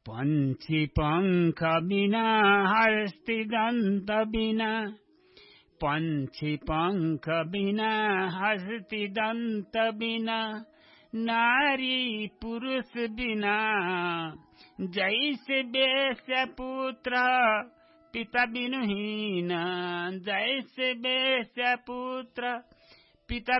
पंछी पंख बिना हस्ती दंत बिना, पंछी पंख बिना हस्ती दंत बिना, नारी पुरुष बिना, जैसे वेश्या पुत्र पिता बिनुहीन, जैसे वेश्या पुत्र पिता